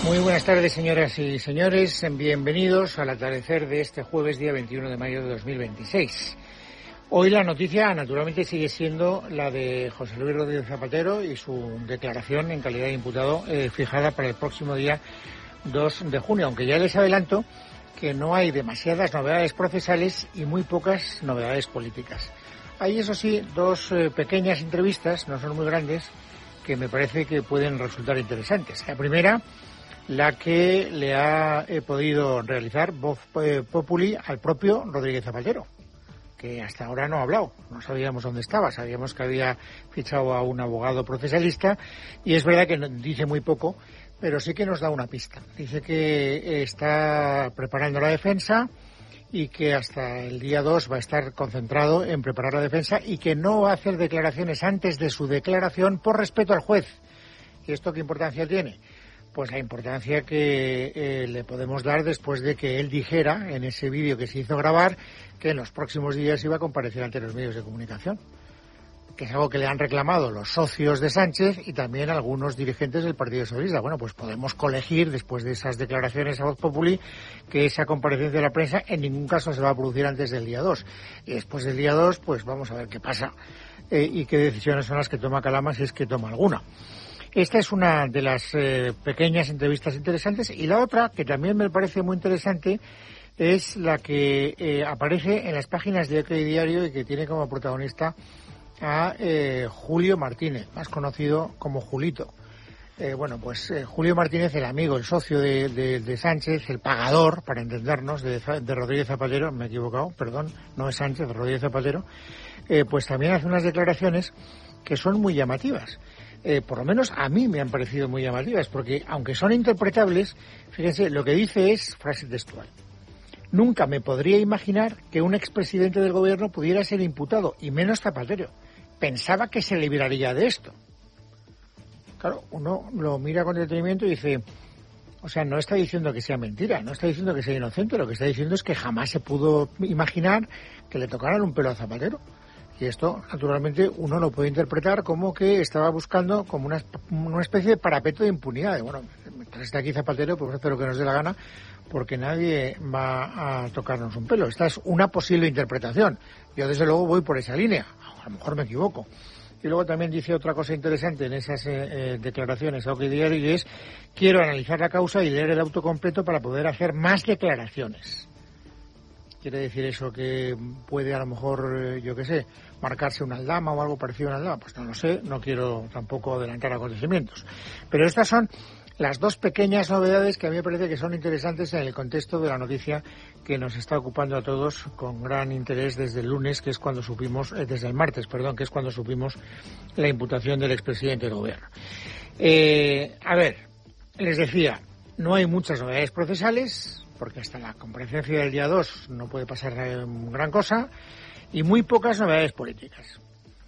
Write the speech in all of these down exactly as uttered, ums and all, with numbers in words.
Muy buenas tardes, señoras y señores. Bienvenidos al atardecer de este jueves, día veintiuno de mayo de dos mil veintiséis. Hoy la noticia, naturalmente, sigue siendo la de José Luis Rodríguez Zapatero y su declaración en calidad de imputado eh, fijada para el próximo día dos de junio, aunque ya les adelanto que no hay demasiadas novedades procesales y muy pocas novedades políticas. Hay, eso sí, dos eh, pequeñas entrevistas, no son muy grandes, que me parece que pueden resultar interesantes. La primera, la que le ha eh, podido realizar Voz eh, Populi al propio Rodríguez Zapatero, que hasta ahora no ha hablado, no sabíamos dónde estaba, sabíamos que había fichado a un abogado procesalista y es verdad que dice muy poco, pero sí que nos da una pista. Dice que está preparando la defensa y que hasta el día dos va a estar concentrado en preparar la defensa y que no va a hacer declaraciones antes de su declaración por respeto al juez. ¿Y esto qué importancia tiene? Pues la importancia que eh, le podemos dar después de que él dijera en ese vídeo que se hizo grabar que en los próximos días iba a comparecer ante los medios de comunicación, que es algo que le han reclamado los socios de Sánchez y también algunos dirigentes del Partido Socialista. Bueno, pues podemos colegir después de esas declaraciones a Voz Populi que esa comparecencia de la prensa en ningún caso se va a producir antes del día dos. Y después del día dos, pues vamos a ver qué pasa eh, y qué decisiones son las que toma Calama, si es que toma alguna. Esta es una de las eh, pequeñas entrevistas interesantes, y la otra, que también me parece muy interesante, es la que eh, aparece en las páginas de OK Diario y que tiene como protagonista a eh, Julio Martínez, más conocido como Julito. Eh, bueno, pues eh, Julio Martínez, el amigo, el socio de, de, de Sánchez, el pagador, para entendernos, de, de Rodríguez Zapatero, me he equivocado, perdón, no es Sánchez, de Rodríguez Zapatero, eh, pues también hace unas declaraciones que son muy llamativas. Eh, por lo menos a mí me han parecido muy llamativas, porque aunque son interpretables, fíjense, lo que dice es frase textual. Nunca me podría imaginar que un expresidente del gobierno pudiera ser imputado, y menos Zapatero. Pensaba que se libraría de esto. Claro, uno lo mira con detenimiento y dice, o sea, no está diciendo que sea mentira, no está diciendo que sea inocente, lo que está diciendo es que jamás se pudo imaginar que le tocaran un pelo a Zapatero. Y esto, naturalmente, uno lo puede interpretar como que estaba buscando como una, una especie de parapeto de impunidad. De, bueno, mientras esté aquí Zapatero, pues hacer lo que nos dé la gana, porque nadie va a tocarnos un pelo. Esta es una posible interpretación. Yo, desde luego, voy por esa línea. A lo mejor me equivoco. Y luego también dice otra cosa interesante en esas eh, declaraciones a OK Diario, y es: quiero analizar la causa y leer el auto completo para poder hacer más declaraciones. ¿Quiere decir eso que puede, a lo mejor, yo qué sé, marcarse una aldama o algo parecido a una aldama? Pues no lo sé, no quiero tampoco adelantar acontecimientos. Pero estas son las dos pequeñas novedades que a mí me parece que son interesantes en el contexto de la noticia que nos está ocupando a todos con gran interés desde el lunes, que es cuando supimos, eh, desde el martes, perdón, que es cuando supimos la imputación del expresidente del gobierno. Eh, a ver, les decía, no hay muchas novedades procesales, porque hasta la comparecencia del día dos no puede pasar gran cosa, y muy pocas novedades políticas.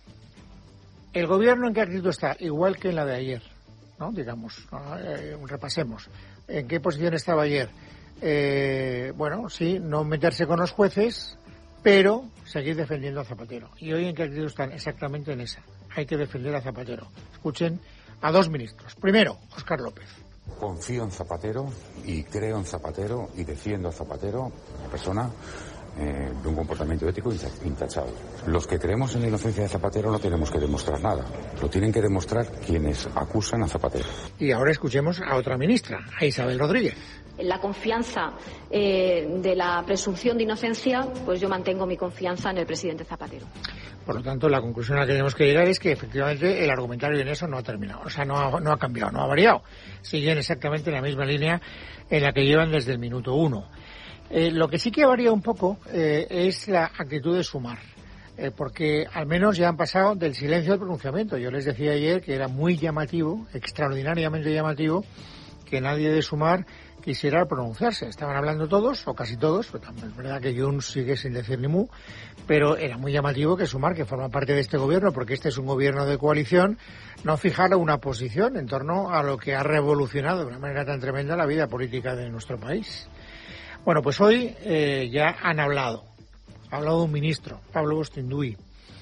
¿El gobierno en qué actitud está? Igual que en la de ayer, ¿no? Digamos, eh, repasemos. ¿En qué posición estaba ayer? Eh, bueno, sí, no meterse con los jueces, pero seguir defendiendo a Zapatero. ¿Y hoy en qué actitud están? Exactamente en esa. Hay que defender a Zapatero. Escuchen a dos ministros. Primero, Óscar López. Confío en Zapatero y creo en Zapatero y defiendo a Zapatero, una persona eh, de un comportamiento ético intachable. Los que creemos en la inocencia de Zapatero no tenemos que demostrar nada, lo tienen que demostrar quienes acusan a Zapatero. Y ahora escuchemos a otra ministra, a Isabel Rodríguez. En la confianza eh, de la presunción de inocencia, pues yo mantengo mi confianza en el presidente Zapatero. Por lo tanto, la conclusión a la que tenemos que llegar es que efectivamente el argumentario en eso no ha terminado, o sea, no ha, no ha cambiado, no ha variado. Siguen exactamente en la misma línea en la que llevan desde el minuto uno. Eh, lo que sí que ha variado un poco eh, es la actitud de Sumar, eh, porque al menos ya han pasado del silencio al pronunciamiento. Yo les decía ayer que era muy llamativo, extraordinariamente llamativo, que nadie de Sumar quisiera pronunciarse. Estaban hablando todos, o casi todos, pues es verdad que Junts sigue sin decir ni mu, pero era muy llamativo que Sumar, que forma parte de este gobierno, porque este es un gobierno de coalición, no fijara una posición en torno a lo que ha revolucionado de una manera tan tremenda la vida política de nuestro país. Bueno, pues hoy eh, ya han hablado. Ha hablado un ministro, Pablo Bostinduy.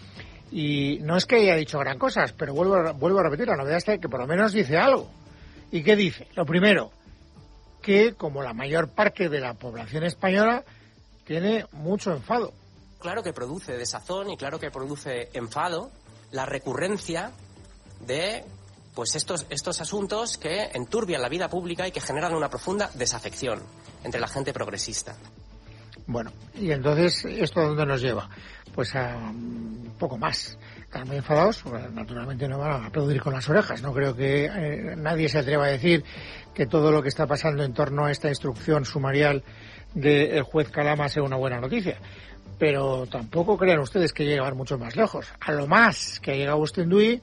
Y no es que haya dicho gran cosas, pero vuelvo a, vuelvo a repetir, la novedad está que por lo menos dice algo. ¿Y qué dice? Lo primero, que, como la mayor parte de la población española, tiene mucho enfado. Claro que produce desazón y claro que produce enfado la recurrencia de pues estos, estos asuntos que enturbian la vida pública y que generan una profunda desafección entre la gente progresista. Bueno, y entonces, ¿esto a dónde nos lleva? Pues a un poco más. Están muy enfadados, pues, naturalmente no van a aplaudir con las orejas. No creo que eh, nadie se atreva a decir que todo lo que está pasando en torno a esta instrucción sumarial del juez Calama sea una buena noticia. Pero tampoco crean ustedes que llegar mucho más lejos. A lo más que ha llegado Ustendui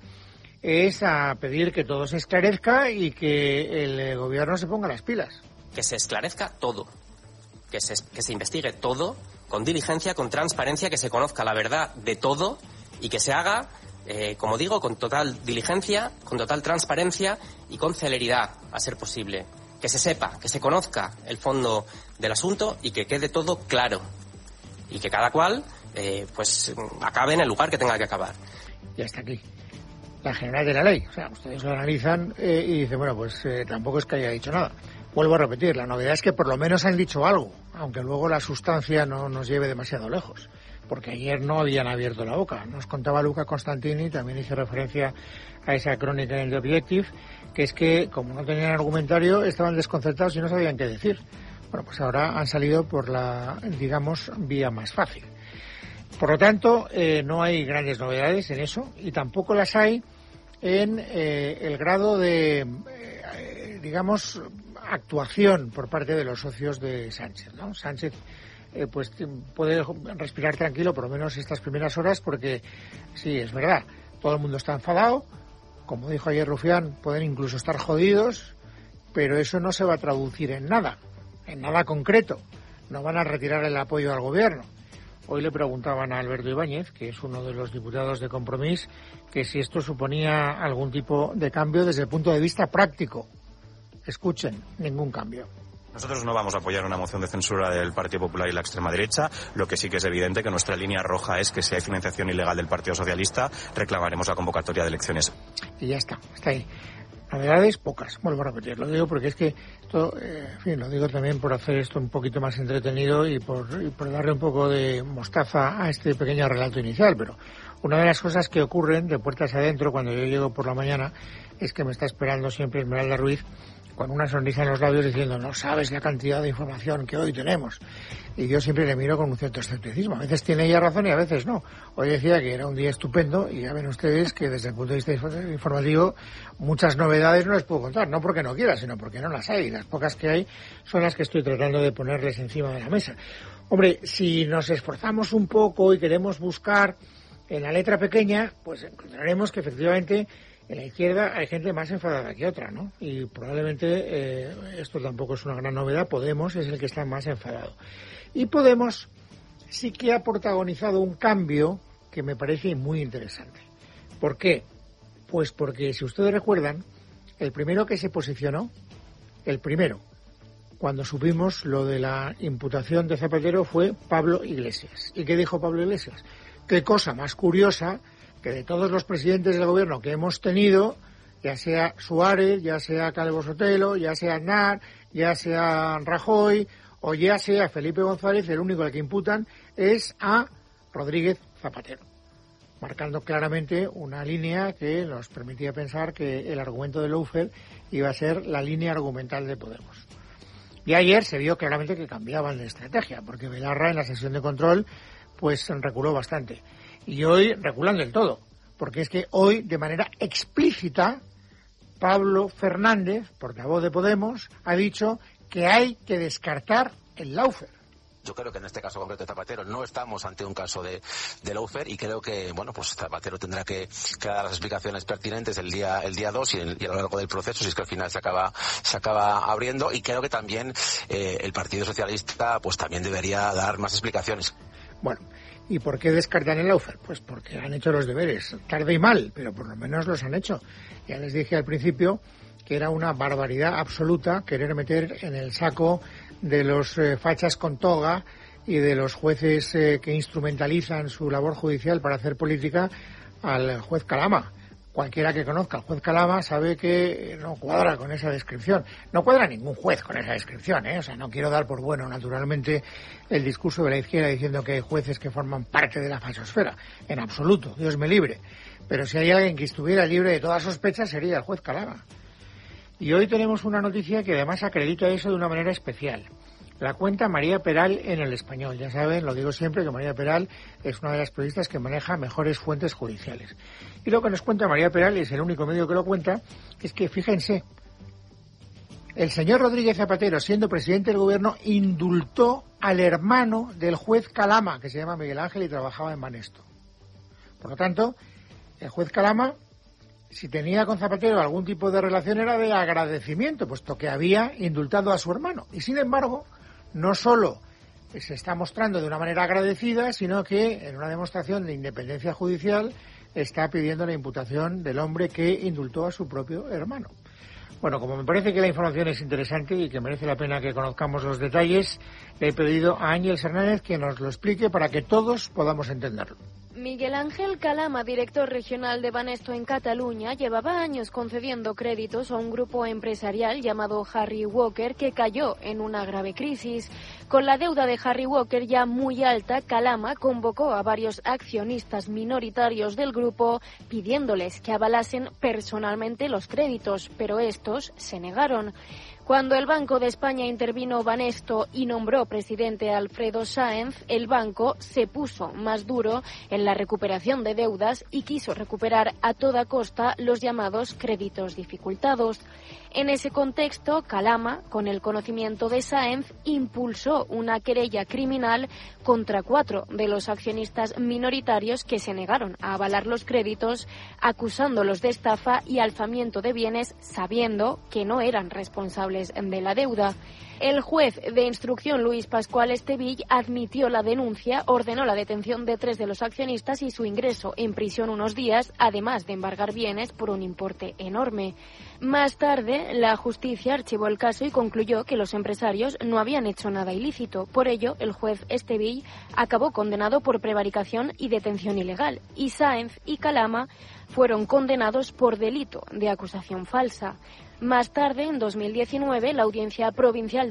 es a pedir que todo se esclarezca y que el gobierno se ponga las pilas. Que se esclarezca todo. Que se, que se investigue todo con diligencia, con transparencia, que se conozca la verdad de todo y que se haga, eh, como digo, con total diligencia, con total transparencia y con celeridad, a ser posible. Que se sepa, que se conozca el fondo del asunto y que quede todo claro. Y que cada cual, eh, pues, acabe en el lugar que tenga que acabar. Y hasta aquí. La general de la ley. O sea, ustedes lo analizan eh, y dicen, bueno, pues eh, tampoco es que haya dicho nada. Vuelvo a repetir, la novedad es que por lo menos han dicho algo, aunque luego la sustancia no nos lleve demasiado lejos, porque ayer no habían abierto la boca. Nos contaba Luca Constantini, también hice referencia a esa crónica en el The Objective, que es que, como no tenían argumentario, estaban desconcertados y no sabían qué decir. Bueno, pues ahora han salido por la, digamos, vía más fácil. Por lo tanto, eh, no hay grandes novedades en eso, y tampoco las hay en eh, el grado de, eh, digamos, actuación por parte de los socios de Sánchez, ¿no? Sánchez eh, pues puede respirar tranquilo por lo menos estas primeras horas, porque sí, es verdad, todo el mundo está enfadado, como dijo ayer Rufián, pueden incluso estar jodidos, pero eso no se va a traducir en nada, en nada concreto. No van a retirar el apoyo al gobierno. Hoy le preguntaban a Alberto Ibáñez, que es uno de los diputados de Compromís, que si esto suponía algún tipo de cambio desde el punto de vista práctico. Escuchen, ningún cambio. Nosotros no vamos a apoyar una moción de censura del Partido Popular y la extrema derecha. Lo que sí que es evidente que nuestra línea roja es que si hay financiación ilegal del Partido Socialista, reclamaremos la convocatoria de elecciones. Y ya está, está ahí. Novedades pocas, vuelvo a repetir, lo digo porque es que esto, eh, en fin, lo digo también por hacer esto un poquito más entretenido y por, y por darle un poco de mostaza a este pequeño relato inicial, pero una de las cosas que ocurren de puertas adentro cuando yo llego por la mañana es que me está esperando siempre Esmeralda Ruiz con una sonrisa en los labios diciendo, no sabes la cantidad de información que hoy tenemos. Y yo siempre le miro con un cierto escepticismo. A veces tiene ella razón y a veces no. Hoy decía que era un día estupendo y ya ven ustedes que desde el punto de vista informativo muchas novedades no les puedo contar. No porque no quiera, sino porque no las hay. Las pocas que hay son las que estoy tratando de ponerles encima de la mesa. Hombre, si nos esforzamos un poco y queremos buscar en la letra pequeña, pues encontraremos que efectivamente en la izquierda hay gente más enfadada que otra, ¿no? Y probablemente eh, esto tampoco es una gran novedad. Podemos es el que está más enfadado. Y Podemos sí que ha protagonizado un cambio que me parece muy interesante. ¿Por qué? Pues porque, si ustedes recuerdan, el primero que se posicionó, el primero, cuando supimos lo de la imputación de Zapatero, fue Pablo Iglesias. ¿Y qué dijo Pablo Iglesias? Qué cosa más curiosa que de todos los presidentes del gobierno que hemos tenido, ya sea Suárez, ya sea Calvo Sotelo, ya sea Aznar, ya sea Rajoy o ya sea Felipe González, el único al que imputan es a Rodríguez Zapatero, marcando claramente una línea que nos permitía pensar que el argumento de Lawfare iba a ser la línea argumental de Podemos. Y ayer se vio claramente que cambiaban de estrategia, porque Belarra en la sesión de control pues reculó bastante. Y hoy reculan del todo, porque es que hoy, de manera explícita, Pablo Fernández, portavoz de Podemos, ha dicho que hay que descartar el Lawfare. Yo creo que en este caso concreto de Zapatero no estamos ante un caso de, de Lawfare y creo que, bueno, pues Zapatero tendrá que, que dar las explicaciones pertinentes el día el día dos y, el, y a lo largo del proceso, si es que al final se acaba se acaba abriendo, y creo que también eh, el Partido Socialista pues también debería dar más explicaciones. Bueno, ¿y por qué descartan el Lawfare? Pues porque han hecho los deberes, tarde y mal, pero por lo menos los han hecho. Ya les dije al principio que era una barbaridad absoluta querer meter en el saco de los eh, fachas con toga y de los jueces eh, que instrumentalizan su labor judicial para hacer política al juez Calama, Cualquiera que conozca al juez Calama sabe que no cuadra con esa descripción. No cuadra ningún juez con esa descripción, ¿eh? O sea, no quiero dar por bueno, naturalmente, el discurso de la izquierda diciendo que hay jueces que forman parte de la falsosfera. En absoluto, Dios me libre. Pero si hay alguien que estuviera libre de toda sospecha sería el juez Calama. Y hoy tenemos una noticia que además acredita eso de una manera especial. La cuenta María Peral en El Español. Ya saben, lo digo siempre, que María Peral es una de las periodistas que maneja mejores fuentes judiciales. Y lo que nos cuenta María Peral, y es el único medio que lo cuenta, es que, fíjense, el señor Rodríguez Zapatero, siendo presidente del gobierno, indultó al hermano del juez Calama, que se llama Miguel Ángel y trabajaba en Banesto. Por lo tanto, el juez Calama, si tenía con Zapatero algún tipo de relación, era de agradecimiento, puesto que había indultado a su hermano. Y sin embargo, no solo se está mostrando de una manera agradecida, sino que en una demostración de independencia judicial está pidiendo la imputación del hombre que indultó a su propio hermano. Bueno, como me parece que la información es interesante y que merece la pena que conozcamos los detalles, le he pedido a Ángel Hernández que nos lo explique para que todos podamos entenderlo. Miguel Ángel Calama, director regional de Banesto en Cataluña, llevaba años concediendo créditos a un grupo empresarial llamado Harry Walker que cayó en una grave crisis. Con la deuda de Harry Walker ya muy alta, Calama convocó a varios accionistas minoritarios del grupo pidiéndoles que avalasen personalmente los créditos, pero estos se negaron. Cuando el Banco de España intervino Banesto y nombró presidente a Alfredo Sáenz, el banco se puso más duro en la recuperación de deudas y quiso recuperar a toda costa los llamados créditos dificultados. En ese contexto, Calama, con el conocimiento de Sáenz, impulsó una querella criminal contra cuatro de los accionistas minoritarios que se negaron a avalar los créditos, acusándolos de estafa y alzamiento de bienes, sabiendo que no eran responsables de la deuda. El juez de instrucción Luis Pascual Estevill admitió la denuncia, ordenó la detención de tres de los accionistas y su ingreso en prisión unos días, además de embargar bienes por un importe enorme. Más tarde, la justicia archivó el caso y concluyó que los empresarios no habían hecho nada ilícito. Por ello, el juez Estevill acabó condenado por prevaricación y detención ilegal, y Sáenz y Calama fueron condenados por delito de acusación falsa. Más tarde, en dos mil diecinueve, la Audiencia Provincial